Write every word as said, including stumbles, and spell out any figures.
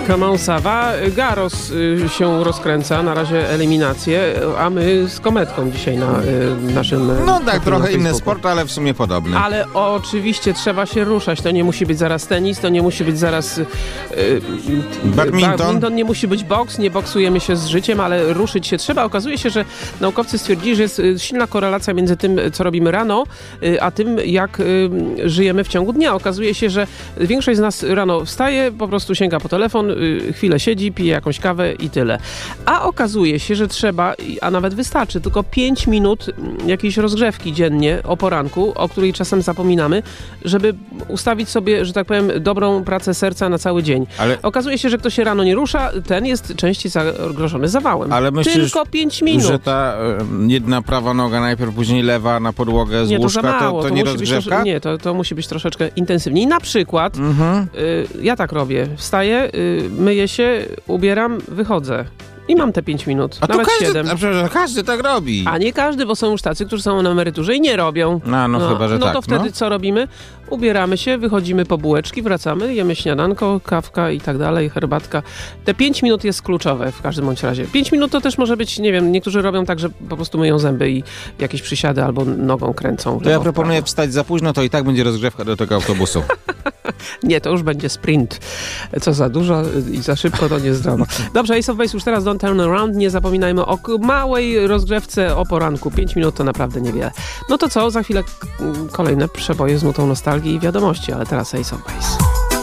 Come on, Sava. Garos y, się rozkręca, na razie eliminację, a my z Kometką dzisiaj na y, naszym... No tak, trochę inny sport, ale w sumie podobny. Ale oczywiście trzeba się ruszać. To nie musi być zaraz tenis, to nie musi być zaraz y, y, badminton. badminton, nie musi być boks, nie boksujemy się z życiem, ale ruszyć się trzeba. Okazuje się, że naukowcy stwierdzili, że jest silna korelacja między tym, co robimy rano, y, a tym, jak y, żyjemy w ciągu dnia. Okazuje się, że większość z nas rano wstaje, po prostu sięga po telefon, y, chwilę siedzi, pije jakąś kawę i tyle. A okazuje się, że trzeba, a nawet wystarczy, tylko pięć minut jakiejś rozgrzewki dziennie o poranku, o której czasem zapominamy, żeby ustawić sobie, że tak powiem, dobrą pracę serca na cały dzień. Ale okazuje się, że kto się rano nie rusza, ten jest częściej zagrożony zawałem. Ale myślisz, tylko pięć minut. Że ta y, jedna prawa noga najpierw, później lewa na podłogę z nie, łóżka, to, za mało. to, to, to nie musi rozgrzewka? Być, nie, to, to musi być troszeczkę intensywniej. Na przykład Mhm. y, ja tak robię. Wstaję, y, myję się, ubieram, wychodzę. I mam te pięć minut, a nawet każdy, siedem. A przecież każdy tak robi. A nie każdy, bo są już tacy, którzy są na emeryturze i nie robią. No, no, no chyba, że no tak. No to wtedy no. co robimy? Ubieramy się, wychodzimy po bułeczki, wracamy, jemy śniadanko, kawka i tak dalej, herbatka. Te pięć minut jest kluczowe w każdym bądź razie. Pięć minut to też może być, nie wiem, niektórzy robią tak, że po prostu myją zęby i jakieś przysiady albo nogą kręcą. To ja proponuję wstać za późno, to i tak będzie rozgrzewka do tego autobusu. Nie, to już będzie sprint. Co za dużo i za szybko, to niezdrowo. Dobrze, Ace of Base już teraz Don't Turn Around. Nie zapominajmy o małej rozgrzewce o poranku. Pięć minut to naprawdę niewiele. No to co? Za chwilę kolejne przeboje z nutą nostalgii i wiadomości, ale teraz Ace of Base.